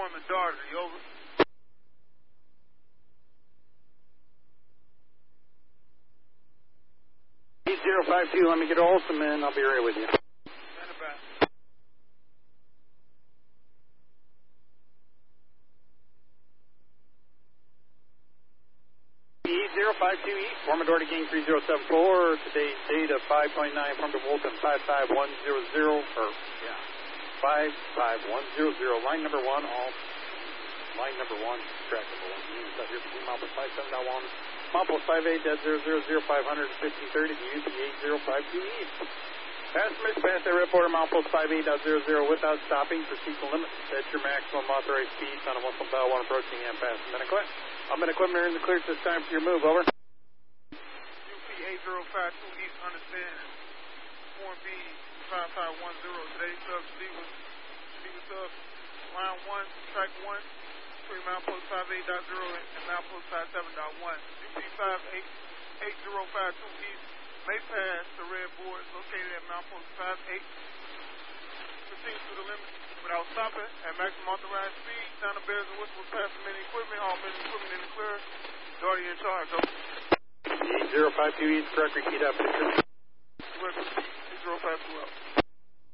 Foreman Daugherty, over. E052, let me get Olson, and I'll be right with you. Send it back. E052 East, Foreman Daugherty, Gang 3074. Today's date of 529, Affirmative Wolfen 55100, or, yeah, 55100. Line number 1, all. Line number 1, trackable. Units out here between Milepost 57.1, Milepost 58.000, 500 and 1530, the UP 8052 East. Passengers pass that red border, Milepost 58.000 without stopping. Proceed to limit. Set your maximum authorized speed. Son of Muslim Bell 1 approaching and passing. I'm in equipment in the clear this time for your move, over. UP 8052 East, understand. Form B 5510. Today's sub Stevens sub. Line 1, track 1. Between Milepost 58.0 and Milepost 57.1. UP 8052 East may pass the red board located at Milepost 58. Proceed to the limit without stopping at maximum authorized speed. Sound of bells and whistles passing many equipment. All many equipment in the clear. Daugherty in charge. E052 East, correct, repeat up. Correct, 052 out.